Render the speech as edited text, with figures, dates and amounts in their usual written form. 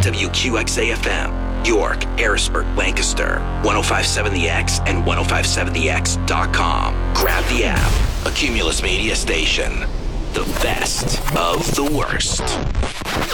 WQXA-FM, York, Harrisburg, Lancaster, 1057 The X and 1057thex.com. Grab the app. A Cumulus Media station. The best of the worst.